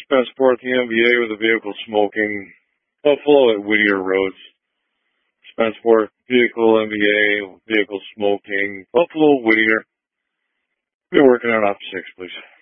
Spenceport, the MVA with a vehicle smoking. Buffalo at Whittier Roads. Spenceport, vehicle MVA, vehicle smoking. Buffalo, Whittier. Be working on op 6, please.